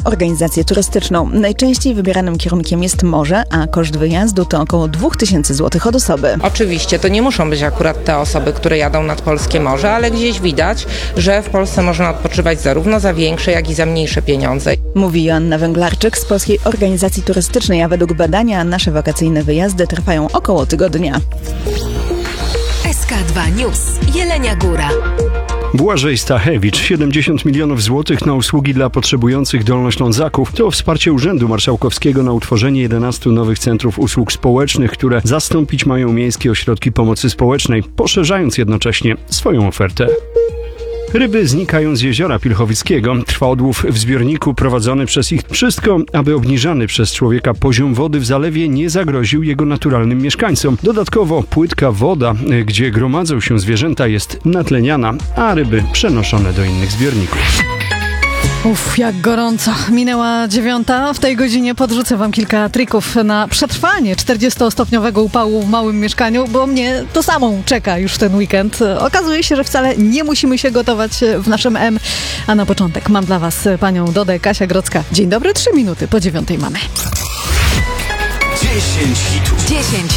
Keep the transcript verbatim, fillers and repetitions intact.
organizację turystyczną. Najczęściej wybieranym kierunkiem jest morze, a koszt wyjazdu to około dwa tysiące złotych od osoby. Oczywiście to nie muszą być akurat te osoby, które jadą nad polskie morze, ale gdzieś widać, że w Polsce można odpoczywać zarówno za większe, jak i za mniejsze pieniądze. Mówi Joanna Węglarczyk z Polskiej Organizacji Turystycznej, a według badania nasze wakacyjne wyjazdy trwają około tygodnia. S K dwa News. Jelenia Góra. Błażej Stachewicz, siedemdziesiąt milionów złotych na usługi dla potrzebujących Dolnoślązaków. To wsparcie Urzędu Marszałkowskiego na utworzenie jedenastu nowych centrów usług społecznych, które zastąpić mają miejskie ośrodki pomocy społecznej, poszerzając jednocześnie swoją ofertę. Ryby znikają z jeziora Pilchowickiego. Trwa odłów w zbiorniku prowadzony przez ich. Wszystko, aby obniżany przez człowieka poziom wody w zalewie nie zagroził jego naturalnym mieszkańcom. Dodatkowo płytka woda, gdzie gromadzą się zwierzęta, jest natleniana, a ryby przenoszone do innych zbiorników. Uff, jak gorąco. Minęła dziewiąta. W tej godzinie podrzucę wam kilka trików na przetrwanie czterdziestostopniowego upału w małym mieszkaniu, bo mnie to samo czeka już ten weekend. Okazuje się, że wcale nie musimy się gotować w naszym M. A na początek mam dla was panią Dodę, Kasia Grodzka. Dzień dobry, trzy minuty po dziewiątej mamy. dziesięć hitów. dziesięć